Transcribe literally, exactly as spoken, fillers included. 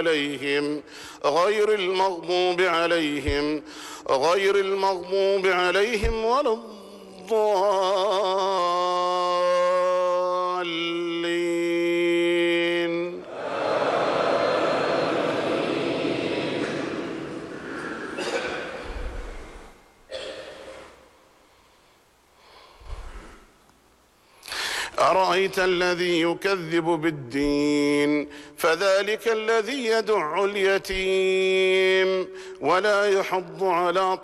عليهم غير المغضوب عليهم غير المغضوب عليهم ولا الضالين. أرأيت الذي يكذب بالدين فذلك الذي يدع اليتيم ولا يحض على